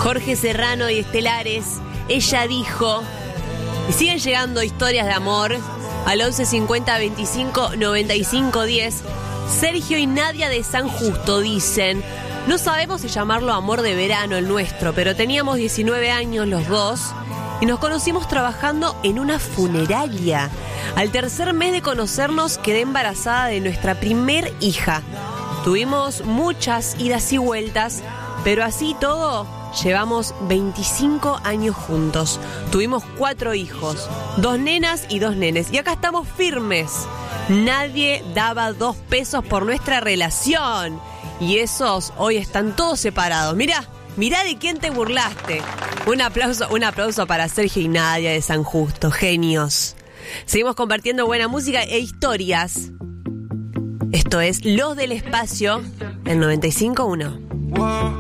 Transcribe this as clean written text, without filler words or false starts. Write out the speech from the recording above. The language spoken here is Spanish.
Jorge Serrano y Estelares, Ella dijo. Y siguen llegando historias de amor al 11 50 25 95 10. Sergio y Nadia de San Justo dicen: no sabemos si llamarlo amor de verano el nuestro, pero teníamos 19 años los dos y nos conocimos trabajando en una funeraria. Al tercer mes de conocernos quedé embarazada de nuestra primer hija. Tuvimos muchas idas y vueltas, pero así todo llevamos 25 años juntos. Tuvimos 4 hijos, 2 nenas y 2 nenes. Y acá estamos firmes. Nadie daba 2 pesos por nuestra relación. Y esos hoy están todos separados. Mirá de quién te burlaste. Un aplauso para Sergio y Nadia de San Justo. Genios. Seguimos compartiendo buena música e historias. Esto es Los del Espacio, el 95.1.